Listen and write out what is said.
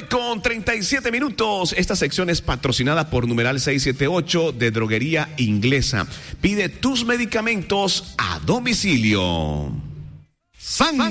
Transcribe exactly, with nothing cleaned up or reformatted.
nueve con treinta y siete minutos. Esta sección es patrocinada por numeral seiscientos setenta y ocho de Droguería Inglesa. Pide tus medicamentos a domicilio. San